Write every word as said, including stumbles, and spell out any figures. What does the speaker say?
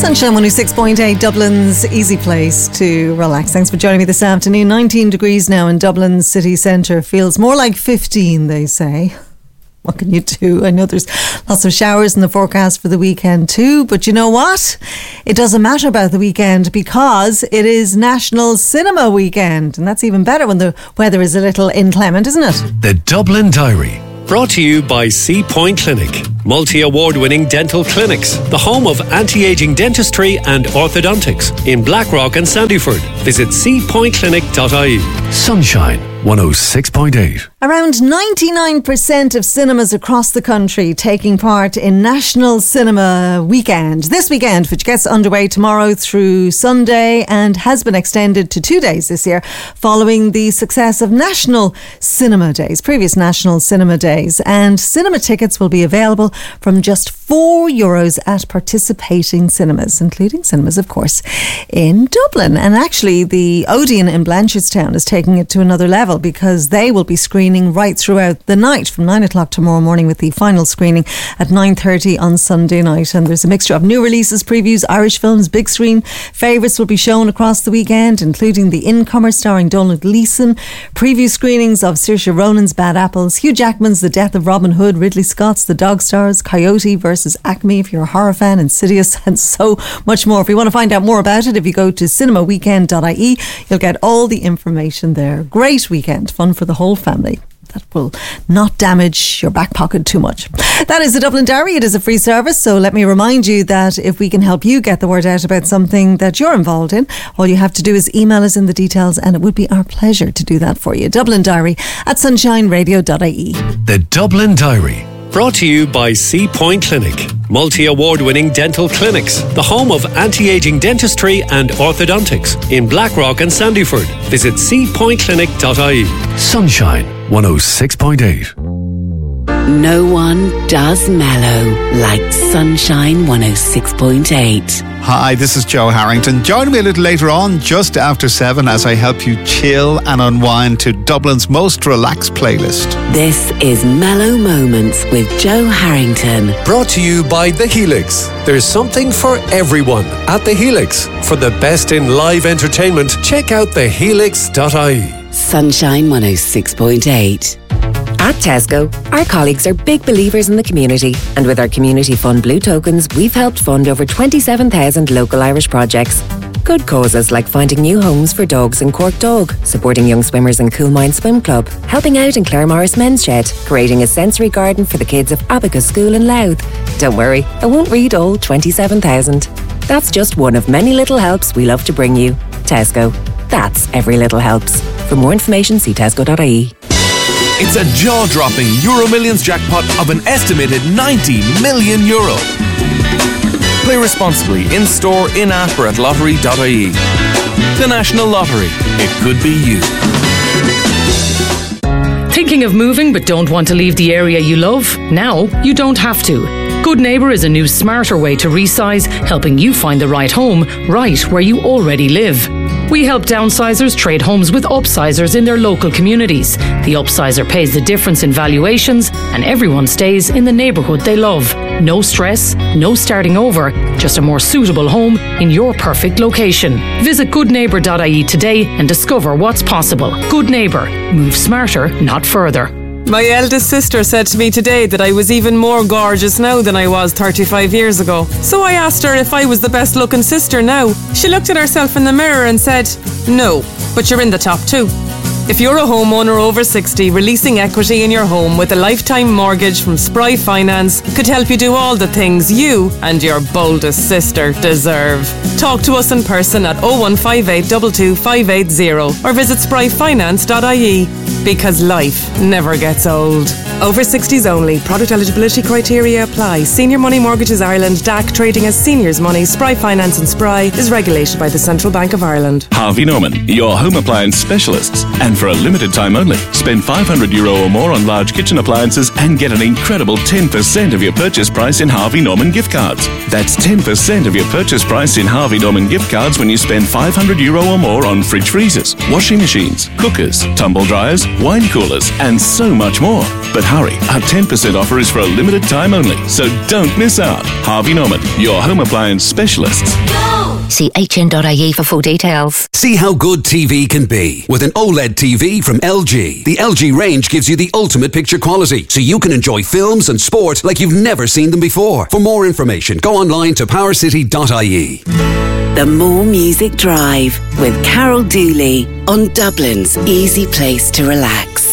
Sunshine one oh six point eight, Dublin's easy place to relax. Thanks for joining me this afternoon. nineteen degrees now in Dublin city centre. Feels more like fifteen, they say. What can you do? I know there's lots of showers in the forecast for the weekend too, but you know what? It doesn't matter about the weekend because it is National Cinema Weekend, and that's even better when the weather is a little inclement, isn't it? The Dublin Diary. Brought to you by Sea Point Clinic, multi-award-winning dental clinics, the home of anti-aging dentistry and orthodontics in Blackrock and Sandyford. Visit sea point clinic dot I E. Sunshine one oh six point eight. Around ninety-nine percent of cinemas across the country taking part in National Cinema Weekend. This weekend, which gets underway tomorrow through Sunday and has been extended to two days this year following the success of National Cinema Days, previous National Cinema Days. And cinema tickets will be available from just four euros at participating cinemas, including cinemas, of course, in Dublin. And actually, the Odeon in Blanchardstown is taking it to another level because they will be screening right throughout the night from nine o'clock tomorrow morning with the final screening at nine thirty on Sunday night. And there's a mixture of new releases, previews, Irish films, big screen favourites will be shown across the weekend, including The Incomer starring Donald Gleeson, preview screenings of Saoirse Ronan's Bad Apples, Hugh Jackman's The Death of Robin Hood, Ridley Scott's The Dog Stars, Coyote versus Acme if you're a horror fan, Insidious, and so much more. If you want to find out more about it, if you go to cinema weekend dot I E, you'll get all the information there. Great weekend, fun for the whole family. That will not damage your back pocket too much. That is the Dublin Diary. It is a free service, so let me remind you that if we can help you get the word out about something that you're involved in, all you have to do is email us in the details, and it would be our pleasure to do that for you. Dublin Diary at sunshine radio dot I E. The Dublin Diary. Brought to you by Sea Point Clinic, multi-award-winning dental clinics, the home of anti-aging dentistry and orthodontics in Blackrock and Sandyford. Visit sea point clinic dot I E. Sunshine one oh six point eight. No one does mellow like Sunshine one oh six point eight. Hi, this is Joe Harrington. Join me a little later on, just after seven, as I help you chill and unwind to Dublin's most relaxed playlist. This is Mellow Moments with Joe Harrington. Brought to you by The Helix. There's something for everyone at The Helix. For the best in live entertainment, check out the helix dot I E. Sunshine one oh six point eight. At Tesco, our colleagues are big believers in the community, and with our Community Fund Blue Tokens, we've helped fund over twenty-seven thousand local Irish projects. Good causes like finding new homes for dogs in Cork Dog, supporting young swimmers in Coolmine Swim Club, helping out in Clare Morris Men's Shed, creating a sensory garden for the kids of Abacus School in Louth. Don't worry, I won't read all twenty-seven thousand. That's just one of many little helps we love to bring you. Tesco. That's every little helps. For more information, see tesco dot I E. It's a jaw-dropping Euro Millions jackpot of an estimated ninety million euro. Play responsibly in-store, in-app or at lottery dot I E. The National Lottery. It could be you. Thinking of moving but don't want to leave the area you love? Now you don't have to. Good Neighbour is a new smarter way to resize, helping you find the right home right where you already live. We help downsizers trade homes with upsizers in their local communities. The upsizer pays the difference in valuations and everyone stays in the neighbourhood they love. No stress, no starting over, just a more suitable home in your perfect location. Visit good neighbour dot I E today and discover what's possible. Good Neighbour. Move smarter, not further. My eldest sister said to me today that I was even more gorgeous now than I was thirty-five years ago. So I asked her if I was the best looking sister now. She looked at herself in the mirror and said, "No, but you're in the top two." If you're a homeowner over sixty, releasing equity in your home with a lifetime mortgage from Spry Finance could help you do all the things you and your boldest sister deserve. Talk to us in person at oh one five eight two two five eight zero or visit spry finance dot I E. Because life never gets old. Over sixties only. Product eligibility criteria apply. Senior Money Mortgages Ireland, D A C trading as Seniors Money, Spry Finance and Spry is regulated by the Central Bank of Ireland. Harvey Norman, your home appliance specialists. And for a limited time only, spend five hundred euro or more on large kitchen appliances and get an incredible ten percent of your purchase price in Harvey Norman gift cards. That's ten percent of your purchase price in Harvey Norman gift cards when you spend five hundred euro or more on fridge freezers, washing machines, cookers, tumble dryers, wine coolers, and so much more. But hurry, our ten percent offer is for a limited time only, so don't miss out. Harvey Norman, your home appliance specialists. See h n dot i e for full details. See how good T V can be with an OLED T V from L G. The L G range gives you the ultimate picture quality, so you can enjoy films and sport like you've never seen them before. For more information, go online to power city dot i e. The More Music Drive with Carol Dooley on Dublin's easy place to relax.